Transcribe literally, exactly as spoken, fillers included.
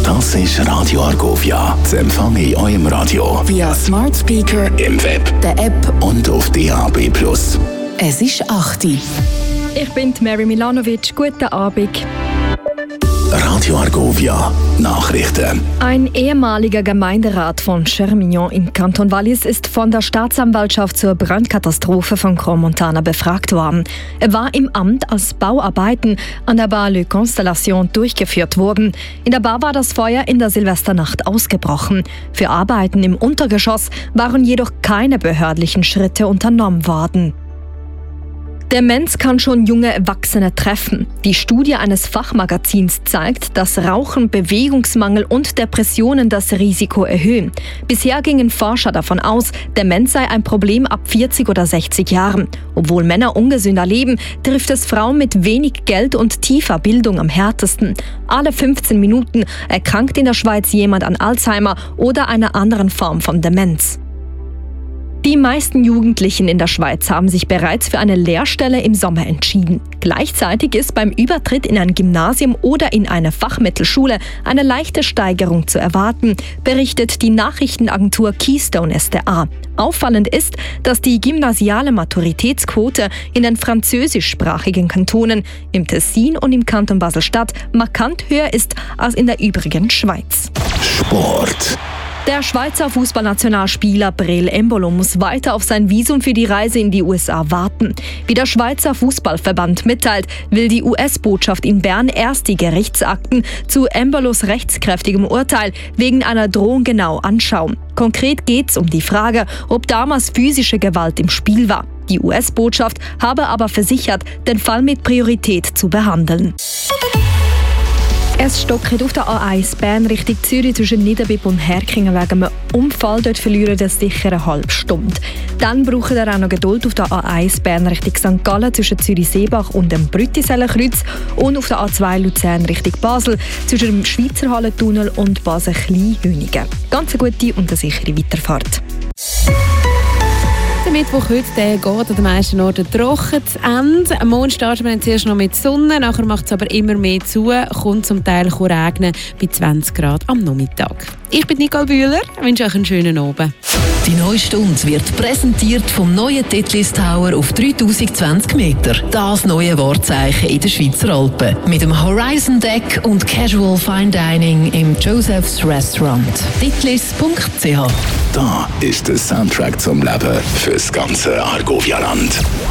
Das ist Radio Argovia. Zu empfangen in eurem Radio via Smart Speaker, im Web, der App und auf D A B plus. Es ist acht Uhr. Ich bin Mary Milanovic. Guten Abend. Radio Argovia. Nachrichten. Ein ehemaliger Gemeinderat von Chermignon im Kanton Wallis ist von der Staatsanwaltschaft zur Brandkatastrophe von Crans-Montana befragt worden. Er war im Amt, als Bauarbeiten an der Bar Le Constellation durchgeführt wurden. In der Bar war das Feuer in der Silvesternacht ausgebrochen. Für Arbeiten im Untergeschoss waren jedoch keine behördlichen Schritte unternommen worden. Demenz kann schon junge Erwachsene treffen. Die Studie eines Fachmagazins zeigt, dass Rauchen, Bewegungsmangel und Depressionen das Risiko erhöhen. Bisher gingen Forscher davon aus, Demenz sei ein Problem ab vierzig oder sechzig Jahren. Obwohl Männer ungesünder leben, trifft es Frauen mit wenig Geld und tiefer Bildung am härtesten. Alle fünfzehn Minuten erkrankt in der Schweiz jemand an Alzheimer oder einer anderen Form von Demenz. Die meisten Jugendlichen in der Schweiz haben sich bereits für eine Lehrstelle im Sommer entschieden. Gleichzeitig ist beim Übertritt in ein Gymnasium oder in eine Fachmittelschule eine leichte Steigerung zu erwarten, berichtet die Nachrichtenagentur Keystone S D A. Auffallend ist, dass die gymnasiale Maturitätsquote in den französischsprachigen Kantonen, im Tessin und im Kanton Basel-Stadt markant höher ist als in der übrigen Schweiz. Sport. Der Schweizer Fußballnationalspieler Breel Embolo muss weiter auf sein Visum für die Reise in die U S A warten. Wie der Schweizer Fußballverband mitteilt, will die U S-Botschaft in Bern erst die Gerichtsakten zu Embolos rechtskräftigem Urteil wegen einer Drohung genau anschauen. Konkret geht es um die Frage, ob damals physische Gewalt im Spiel war. Die U S-Botschaft habe aber versichert, den Fall mit Priorität zu behandeln. Es stockt auf der A eins Bern Richtung Zürich zwischen Niederbipp und Herkingen wegen einem Unfall. Dort verlieren ihr sicher eine halbe Stunde. Dann braucht ihr auch noch Geduld auf der A eins Bern Richtung Sankt Gallen zwischen Zürich-Seebach und dem Brüttisellenkreuz und auf der A zwei Luzern Richtung Basel zwischen dem Schweizer Hallentunnel und Basel-Klein-Hüningen. Ganz eine gute und eine sichere Weiterfahrt. Der Mittwoch heute der geht an den meisten Orten trocken zu Ende. Am Morgen starten wir zuerst noch mit Sonne, nachher macht es aber immer mehr zu, kommt zum Teil regnen bei zwanzig Grad am Nachmittag. Ich bin Nicole Bühler, wünsche euch einen schönen Abend. Die neue Stunde wird präsentiert vom neuen Titlis Tower auf dreitausendzwanzig Meter. Das neue Wahrzeichen in den Schweizer Alpen. Mit dem Horizon Deck und Casual Fine Dining im Joseph's Restaurant. titlis punkt c h. Da ist der Soundtrack zum Leben fürs ganze Argovia-Land.